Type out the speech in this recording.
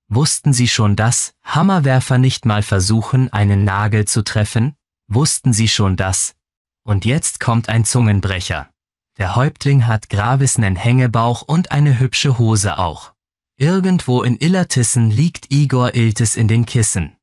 Wussten Sie schon, dass Hammerwerfer nicht mal versuchen, einen Nagel zu treffen? Wussten Sie schon das? Und jetzt kommt ein Zungenbrecher. Der Häuptling hat Gravis nen Hängebauch und eine hübsche Hose auch. Irgendwo in Illertissen liegt Igor Iltis in den Kissen.